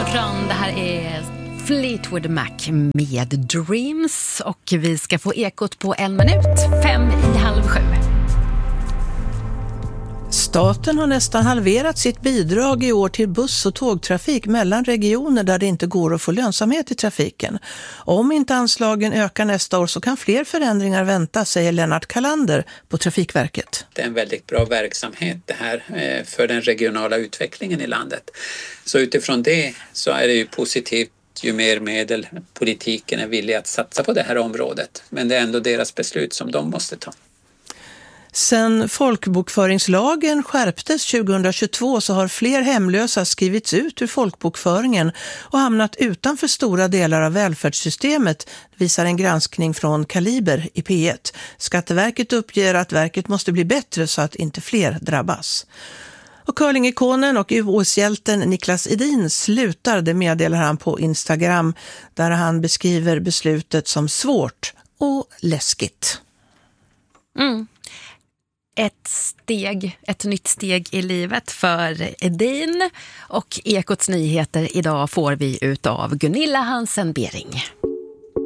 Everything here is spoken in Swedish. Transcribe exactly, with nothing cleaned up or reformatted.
morgon, det här är Fleetwood Mac med Dreams och vi ska få ekot på en minut, fem i halv sju. Staten har nästan halverat sitt bidrag i år till buss- och tågtrafik mellan regioner där det inte går att få lönsamhet i trafiken. Om inte anslagen ökar nästa år så kan fler förändringar vänta, säger Lennart Kalander på Trafikverket. Det är en väldigt bra verksamhet det här för den regionala utvecklingen i landet. Så utifrån det så är det ju positivt ju mer medel politiken är villig att satsa på det här området. Men det är ändå deras beslut som de måste ta. Sen folkbokföringslagen skärptes tjugohundratjugotvå så har fler hemlösa skrivits ut ur folkbokföringen och hamnat utanför stora delar av välfärdssystemet, visar en granskning från Kaliber i P ett. Skatteverket uppger att verket måste bli bättre så att inte fler drabbas. Och curlingikonen och U S-hjälten Niklas Edin slutar, det meddelar han på Instagram, där han beskriver beslutet som svårt och läskigt. Mm. Ett steg, ett nytt steg i livet för Edin, och Ekots nyheter idag får vi utav Gunilla Hansen Bering.